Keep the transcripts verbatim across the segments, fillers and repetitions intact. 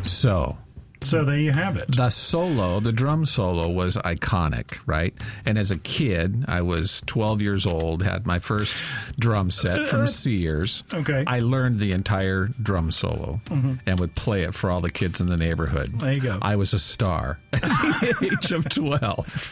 So... So there you have it. The solo, the drum solo was iconic, right? And as a kid, I was twelve years old, had my first drum set from Sears. Okay. I learned the entire drum solo mm-hmm. and would play it for all the kids in the neighborhood. There you go. I was a star at the age of twelve.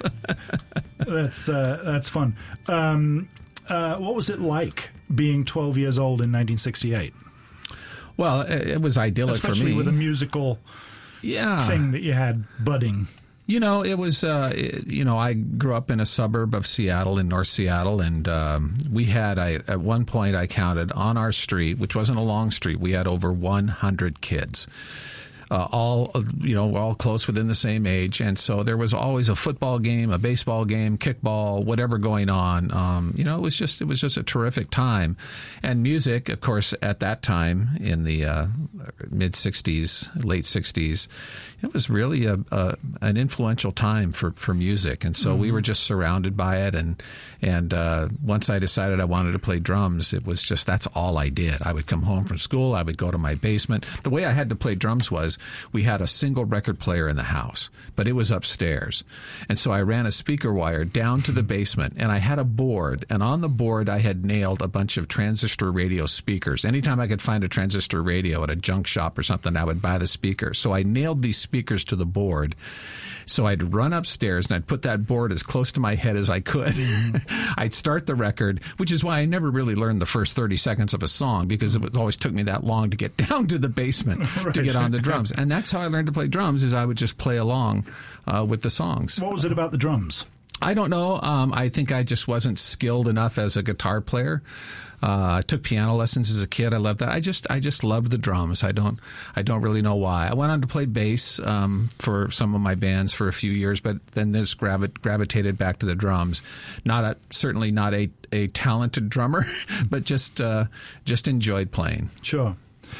That's uh, that's fun. Um, uh, what was it like being twelve years old in nineteen sixty-eight? Well, it, it was idyllic Especially for me. with a musical... Yeah. thing that you had budding. You know, it was, uh, it, you know, I grew up in a suburb of Seattle, in North Seattle, and um, we had, I, at one point I counted on our street, which wasn't a long street, we had over one hundred kids. Uh, all, you know, all close within the same age. And so there was always a football game, a baseball game, kickball, whatever going on. Um, you know, it was just, it was just a terrific time. And music, of course, at that time in the uh, mid sixties, late sixties, it was really a, a an influential time for, for music. And so mm-hmm. we were just surrounded by it. And, and uh, once I decided I wanted to play drums, it was just, that's all I did. I would come home from school. I would go to my basement. The way I had to play drums was, we had a single record player in the house, but it was upstairs. And so I ran a speaker wire down to the basement, and I had a board, and on the board I had nailed a bunch of transistor radio speakers. Anytime I could find a transistor radio at a junk shop or something, I would buy the speaker. So I nailed these speakers to the board. So I'd run upstairs, and I'd put that board as close to my head as I could. I'd start the record, which is why I never really learned the first thirty seconds of a song, because it always took me that long to get down to the basement right. to get on the drums. And that's how I learned to play drums, is I would just play along uh, with the songs. What was it about the drums? I don't know. Um, I think I just wasn't skilled enough as a guitar player. Uh, I took piano lessons as a kid. I loved that. I just, I just loved the drums. I don't, I don't really know why. I went on to play bass um, for some of my bands for a few years, but then just gravi- gravitated back to the drums. Not a, certainly not a, a talented drummer, but just, uh, just enjoyed playing. Sure.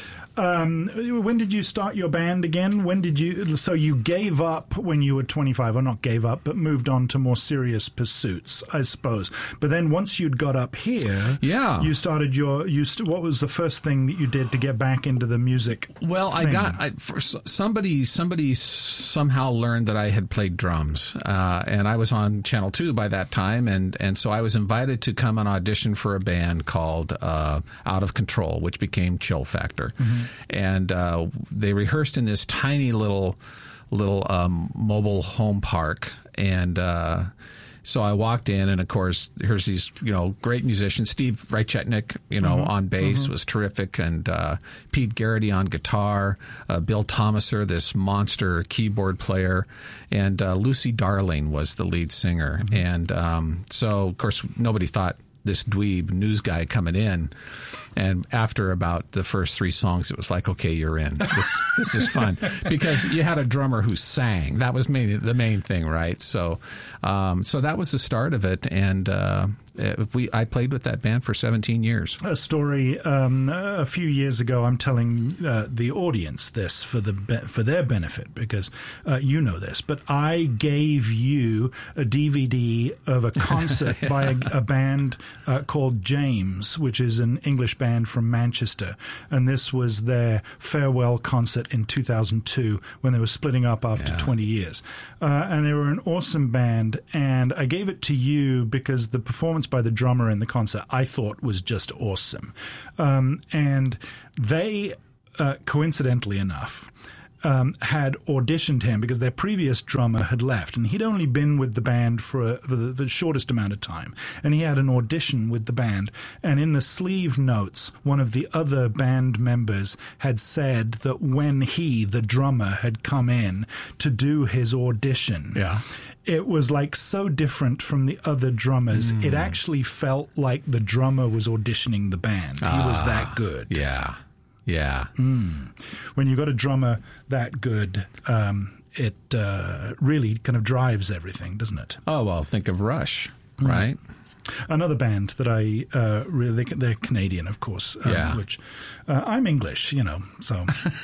Um, when did you start your band again? When did you? So you gave up when you were twenty-five, or not gave up, but moved on to more serious pursuits, I suppose. But then once you'd got up here, yeah, you started your. You st- what was the first thing that you did to get back into the music? Well, thing? I got I, for somebody. Somebody somehow learned that I had played drums, uh, and I was on Channel Two by that time, and and so I was invited to come and audition for a band called uh, Out of Control, which became Chill Factor. Mm-hmm. And uh, they rehearsed in this tiny little little um, mobile home park. And uh, so I walked in, and of course, here's these, you know, great musicians. Steve Reichetnik, you know, mm-hmm. on bass mm-hmm. was terrific, and uh, Pete Garrity on guitar, uh, Bill Thomaser, this monster keyboard player, and uh, Lucy Darling was the lead singer. Mm-hmm. And um, so, of course, nobody thought this dweeb news guy coming in. And after about the first three songs, it was like, okay, you're in. This this is fun. Because you had a drummer who sang. That was main, the main thing, right? So um, so that was the start of it. And uh, if we I played with that band for seventeen years. A story um, a few years ago, I'm telling uh, the audience this for the be- for their benefit, because uh, you know this, but I gave you a D V D of a concert by a, a band uh, called James, which is an English band from Manchester, and this was their farewell concert in two thousand two when they were splitting up after yeah. twenty years. Uh, and they were an awesome band, and I gave it to you because the performance by the drummer in the concert I thought was just awesome. Um, and they, uh, coincidentally enough, Um, had auditioned him because their previous drummer had left, and he'd only been with the band for, a, for the, the shortest amount of time. And he had an audition with the band, and in the sleeve notes, one of the other band members had said that when he, the drummer, had come in to do his audition, yeah. it was like so different from the other drummers. Mm. It actually felt like the drummer was auditioning the band. He uh, was that good. Yeah. Yeah. Mm. When you got a drummer that good, um, it uh, really kind of drives everything, doesn't it? Oh, well, think of Rush, mm. right? Another band that I uh, really, they're Canadian, of course. Um, yeah. Which uh, I'm English, you know, so.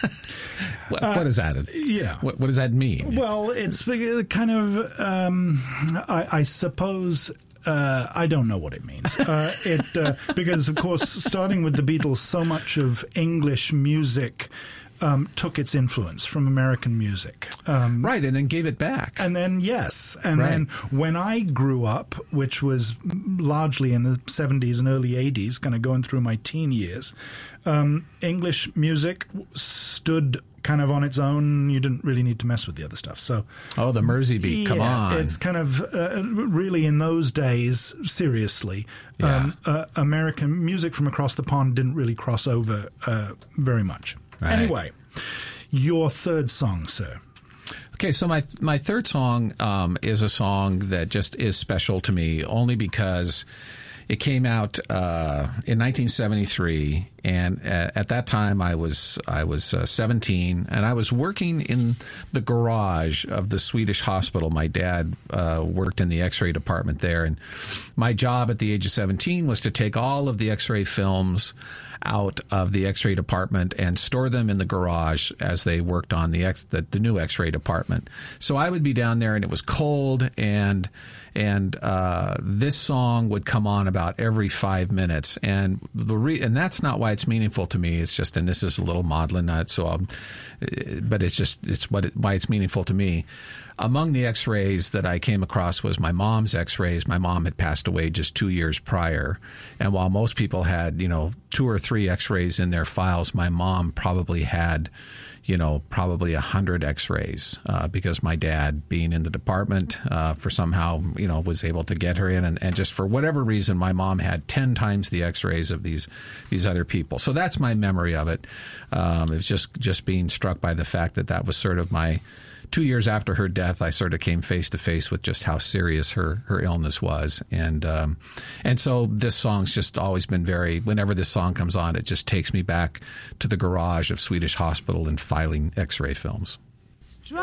what, what does that? Yeah. What, what does that mean? Well, it's kind of, um, I, I suppose. Uh, I don't know what it means. Uh, it uh, because, of course, starting with the Beatles, so much of English music um, took its influence from American music. Um, right, and then gave it back. And then, yes. And right. then when I grew up, which was largely in the seventies and early eighties, kind of going through my teen years, um, English music stood kind of on its own. You didn't really need to mess with the other stuff. So, oh, the Mersey beat, yeah, come on. It's kind of uh, really in those days, seriously, yeah. um, uh, American music from across the pond didn't really cross over uh, very much. Right. Anyway, your third song, sir. Okay, so my my third song um, is a song that just is special to me, only because it came out uh, in nineteen seventy-three, and at, at that time I was I was uh, seventeen, and I was working in the garage of the Swedish hospital. My dad uh, worked in the X-ray department there, and my job at the age of seventeen was to take all of the X-ray films out of the X-ray department and store them in the garage as they worked on the X, the, the new X-ray department. So I would be down there, and it was cold, and and uh, this song would come on about every five minutes, and the re- and that's not why it's meaningful to me. It's just, and this is a little maudlin nut, so I'll, but it's just it's what it, why it's meaningful to me. Among the X-rays that I came across was my mom's X-rays. My mom had passed away just two years prior. And while most people had, you know, two or three X-rays in their files, my mom probably had, you know, probably a hundred X-rays uh, because my dad, being in the department, uh, for somehow, you know, was able to get her in. And, and just for whatever reason, my mom had ten times the X-rays of these these other people. So that's my memory of it. Um, it was just, just being struck by the fact that that was sort of my... Two years after her death, I sort of came face to face with just how serious her, her illness was. And um, and so this song's just always been very, whenever this song comes on, it just takes me back to the garage of Swedish Hospital and filing X-ray films.